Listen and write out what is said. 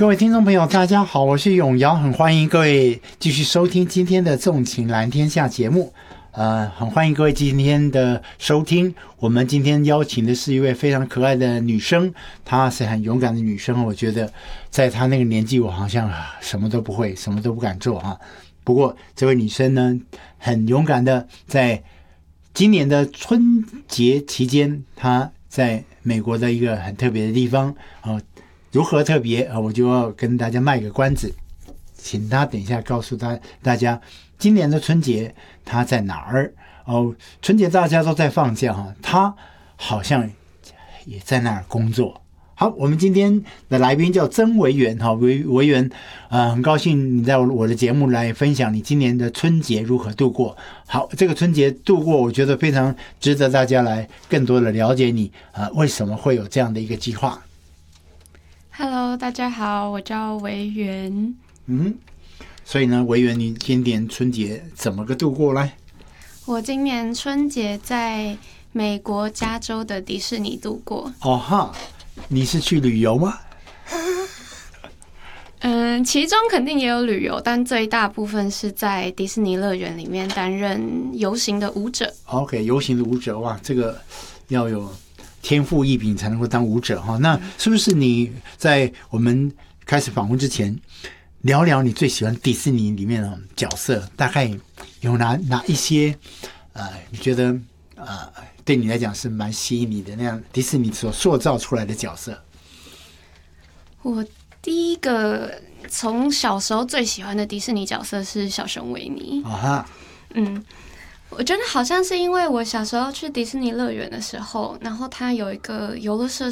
各位听众朋友大家好，我是永尧，很欢迎各位继续收听今天的纵情蓝天下节目。很欢迎各位今天的收听。我们今天邀请的是一位非常可爱的女生，她是很勇敢的女生。我觉得在她那个年纪，我好像什么都不会，什么都不敢做啊。不过这位女生呢，很勇敢的在今年的春节期间，她在美国的一个很特别的地方啊。如何特别啊？我就要跟大家卖个关子，请他等一下告诉大家今年的春节他在哪儿哦。春节大家都在放假哈，他好像也在那儿工作。好，我们今天的来宾叫曾维元哈，维元很高兴你在我的节目来分享你今年的春节如何度过。好，这个春节度过，我觉得非常值得大家来更多的了解你为什么会有这样的一个计划。 Hello， 大家好，我叫维元。 所以呢，维元，你今年春节怎么个度过来？ 我今年春节在美国加州的迪士尼度过。 哦哈，你是去旅游吗？ 其中肯定也有旅游，但最大部分是在迪士尼乐园里面担任游行的舞者。 OK， 游行的舞者，哇，这个要有天赋异禀才能够当舞者哈。那是不是你在我们开始访问之前聊聊你最喜欢迪士尼里面的角色？大概有哪一些你觉得对你来讲是蛮吸引你的那样迪士尼所塑造出来的角色？ 我第一个从小时候最喜欢的迪士尼角色是小熊维尼。我觉得好像是因为我小时候去迪士尼乐园的时候，然后它有一个游乐设